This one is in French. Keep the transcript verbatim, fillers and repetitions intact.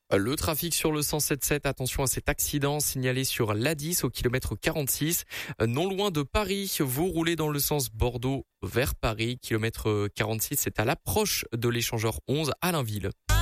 Le trafic sur le cent sept sept, attention à cet accident signalé sur l'A dix au kilomètre quarante-six. Non loin de Paris, vous roulez dans le sens Bordeaux vers Paris, kilomètre quarante-six, c'est à l'approche de l'échangeur onze à Blainville.